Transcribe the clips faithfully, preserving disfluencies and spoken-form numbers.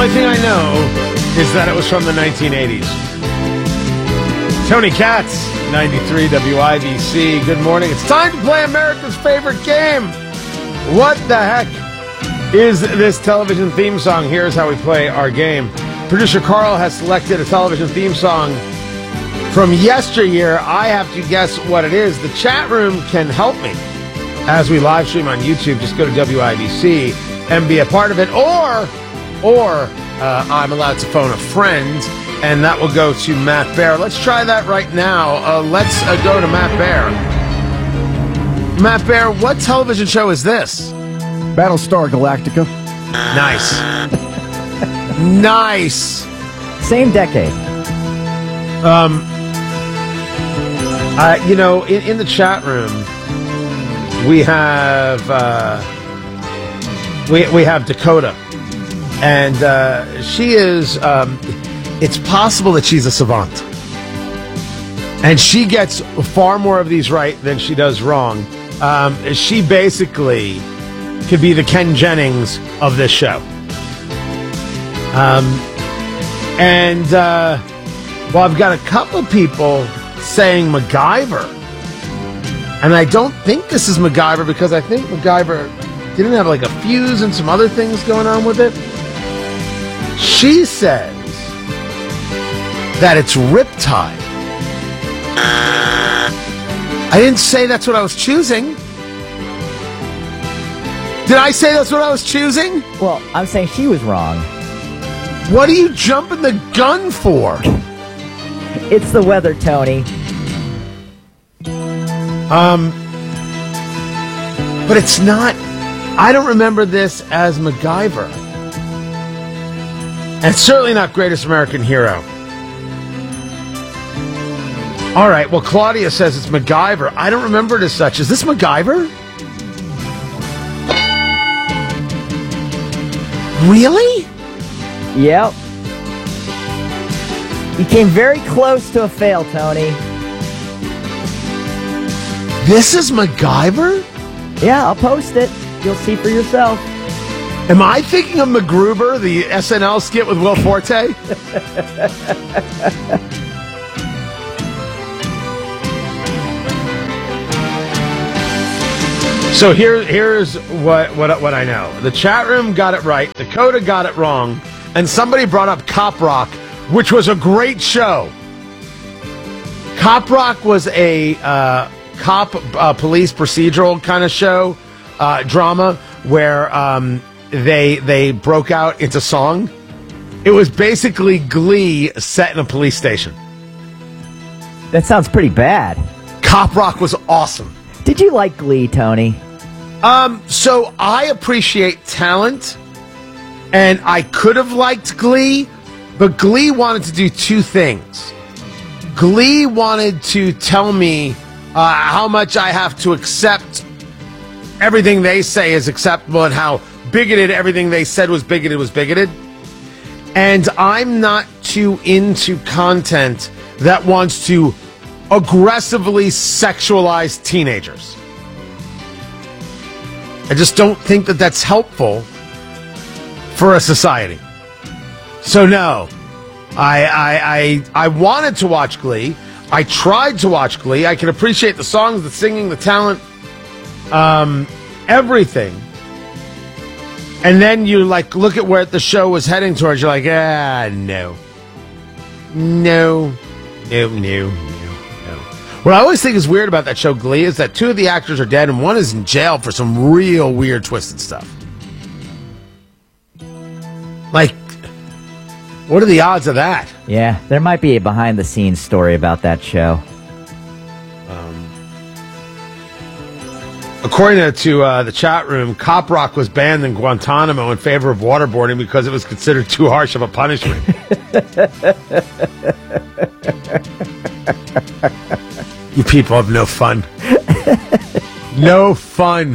only thing I know is that it was from the nineteen eighties. Tony Katz, ninety-three W I B C. Good morning. It's time to play America's favorite game. What the heck is this television theme song? Here's how we play our game. Producer Carl has selected a television theme song from yesteryear. I have to guess what it is. The chat room can help me as we live stream on YouTube. Just go to W I B C and be a part of it. Or, or uh, I'm allowed to phone a friend, and that will go to Matt Bear. Let's try that right now. Uh, let's uh, go to Matt Bear. Matt Bear, what television show is this? Battlestar Galactica. Nice. Nice. Same decade. Um, uh, you know, in, in the chat room, we have uh, we we have Dakota, and uh, she is. Um, it's possible that she's a savant, and she gets far more of these right than she does wrong. Um, she basically could be the Ken Jennings of this show. Um, and uh, well, I've got a couple of people saying MacGyver. And I don't think this is MacGyver because I think MacGyver didn't have like a fuse and some other things going on with it. She says that it's Riptide. I didn't say that's what I was choosing. Did I say that's what I was choosing? Well, I'm saying she was wrong. What are you jumping the gun for? It's the weather, Tony. Um, but it's not. I don't remember this as MacGyver. And it's certainly not Greatest American Hero. All right, well, Claudia says it's MacGyver. I don't remember it as such. Is this MacGyver? Really? Yep. You came very close to a fail, Tony. This is MacGyver? Yeah, I'll post it. You'll see for yourself. Am I thinking of MacGruber, the S N L skit with Will Forte? So here, here's what, what what I know. The chat room got it right. Dakota got it wrong. And somebody brought up Cop Rock, which was a great show. Cop Rock was a uh, cop uh, police procedural kind of show, uh, drama, where um, they they broke out into song. It was basically Glee set in a police station. That sounds pretty bad. Cop Rock was awesome. Did you like Glee, Tony? Um, so I appreciate talent, and I could have liked Glee, but Glee wanted to do two things. Glee wanted to tell me uh, how much I have to accept everything they say is acceptable and how bigoted everything they said was bigoted was bigoted. And I'm not too into content that wants to aggressively sexualize teenagers. I just don't think that that's helpful for a society. So no, I, I I I wanted to watch Glee. I tried to watch Glee. I can appreciate the songs, the singing, the talent, um, everything. And then you like look at where the show was heading towards. You're like, ah, no, no, no, no. What I always think is weird about that show, Glee, is that two of the actors are dead and one is in jail for some real weird, twisted stuff. Like, what are the odds of that? Yeah, there might be a behind-the-scenes story about that show. Um, according to, to uh, the chat room, Cop Rock was banned in Guantanamo in favor of waterboarding because it was considered too harsh of a punishment. You people have no fun. No fun.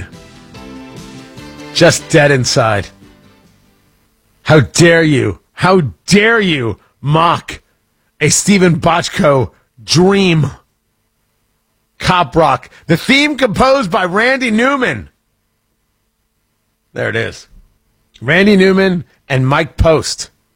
Just dead inside. How dare you? How dare you mock a Stephen Bochco dream? Cop Rock. The theme composed by Randy Newman. There it is. Randy Newman and Mike Post.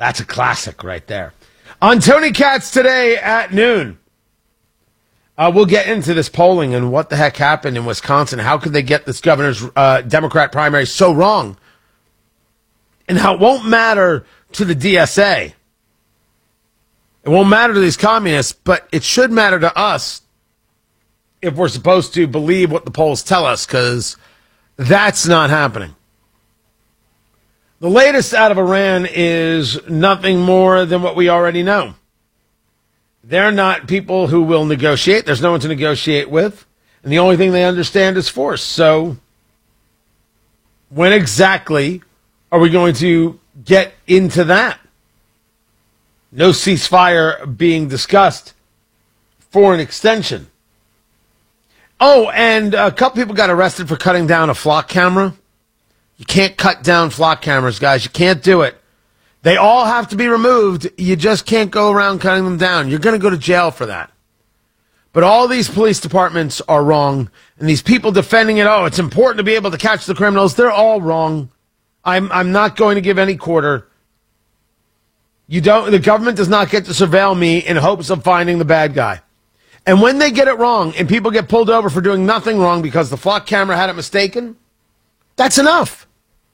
That's a classic right there. On Tony Katz today at noon, uh, we'll get into this polling and what the heck happened in Wisconsin. How could they get this governor's uh, Democrat primary so wrong? And how it won't matter to the D S A. It won't matter to these communists, but it should matter to us if we're supposed to believe what the polls tell us, because that's not happening. The latest out of Iran is nothing more than what we already know. They're not people who will negotiate. There's no one to negotiate with. And the only thing they understand is force. So when exactly are we going to get into that? No ceasefire being discussed for an extension. Oh, and a couple people got arrested for cutting down a flock camera. You can't cut down flock cameras, guys. You can't do it. They all have to be removed. You just can't go around cutting them down. You're going to go to jail for that. But all these police departments are wrong. And these people defending it, oh, it's important to be able to catch the criminals. They're all wrong. I'm I'm not going to give any quarter. You don't. The government does not get to surveil me in hopes of finding the bad guy. And when they get it wrong and people get pulled over for doing nothing wrong because the flock camera had it mistaken, that's enough.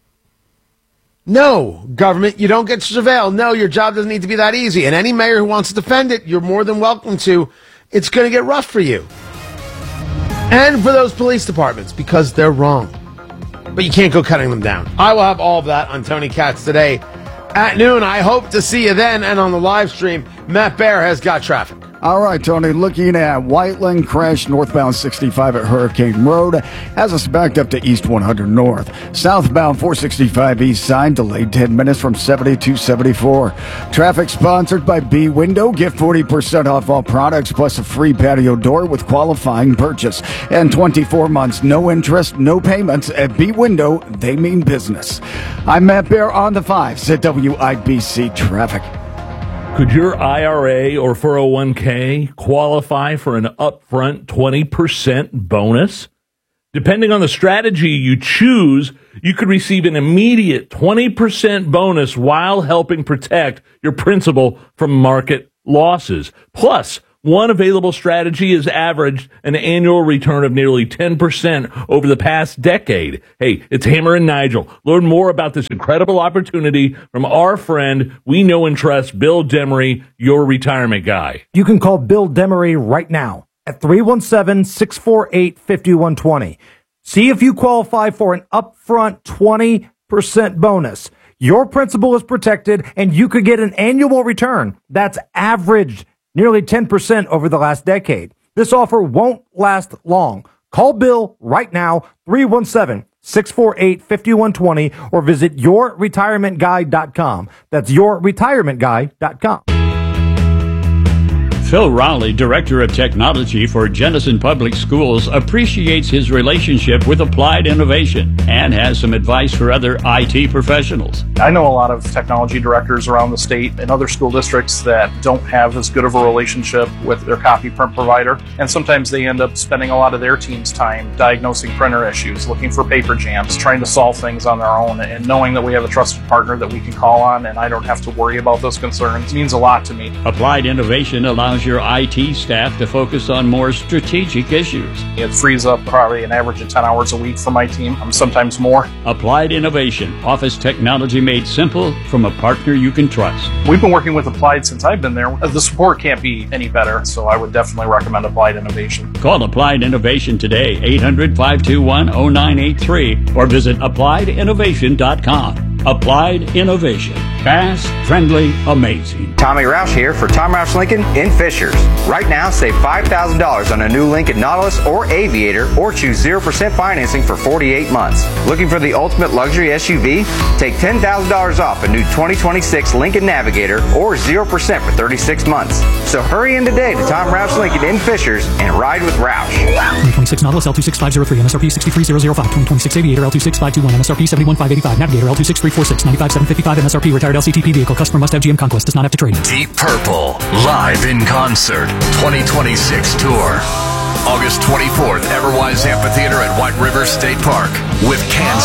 No, government, you don't get to surveil. No, your job doesn't need to be that easy. And any mayor who wants to defend it, you're more than welcome to. It's going to get rough for you. And for those police departments, because they're wrong. But you can't go cutting them down. I will have all of that on Tony Katz today at noon. I hope to see you then. And on the live stream, Matt Bear has got traffic. All right, Tony, looking at Whiteland, crash northbound sixty-five at Hurricane Road, has us backed up to East one hundred North. Southbound four sixty-five East side, delayed ten minutes from seventy to seventy-four. Traffic sponsored by B Window. Get forty percent off all products plus a free patio door with qualifying purchase. And twenty-four months, no interest, no payments. At B Window, they mean business. I'm Matt Bear on the fives at W I B C Traffic. Could your I R A or four oh one k qualify for an upfront twenty percent bonus? Depending on the strategy you choose, you could receive an immediate twenty percent bonus while helping protect your principal from market losses. Plus, one available strategy has averaged an annual return of nearly ten percent over the past decade. Hey, it's Hammer and Nigel. Learn more about this incredible opportunity from our friend we know and trust, Bill Demery, your retirement guy. You can call Bill Demery right now at three one seven, six four eight, five one two zero. See if you qualify for an upfront twenty percent bonus. Your principal is protected, and you could get an annual return that's averaged nearly ten percent over the last decade. This offer won't last long. Call Bill right now, three one seven, six four eight, five one two zero, or visit your retirement guide dot com. That's your retirement guide dot com. Phil Rowley, Director of Technology for Jenison Public Schools, appreciates his relationship with Applied Innovation and has some advice for other I T professionals. I know a lot of technology directors around the state and other school districts that don't have as good of a relationship with their copy print provider, and sometimes they end up spending a lot of their team's time diagnosing printer issues, looking for paper jams, trying to solve things on their own, and knowing that we have a trusted partner that we can call on and I don't have to worry about those concerns means a lot to me. Applied Innovation allows your I T staff to focus on more strategic issues. It frees up probably an average of ten hours a week for my team, um, sometimes more. Applied Innovation, office technology made simple from a partner you can trust. We've been working with Applied since I've been there. The support can't be any better, so I would definitely recommend Applied Innovation. Call Applied Innovation today, eight hundred, five two one, zero nine eight three, or visit applied innovation dot com. Applied Innovation. Fast, friendly, amazing. Tommy Roush here for Tom Roush Lincoln in Fishers. Right now, save five thousand dollars on a new Lincoln Nautilus or Aviator, or choose zero percent financing for forty-eight months. Looking for the ultimate luxury S U V? Take ten thousand dollars off a new twenty twenty-six Lincoln Navigator or zero percent for thirty-six months. So hurry in today to Tom Roush Lincoln in Fishers and ride with Roush. twenty twenty-six Nautilus L two six five zero three, M S R P sixty-three thousand five. twenty twenty-six Aviator L two six five two one, M S R P seventy-one thousand five eighty-five. Navigator L two six three four six, ninety-five thousand seven hundred fifty-five, M S R P. Retired L C T P vehicle. Customer must have G M Conquest. Does not have to trade. Deep Purple, live in concert, twenty twenty-six tour. August twenty-fourth, Everwise Amphitheater at White River State Park with Kansas.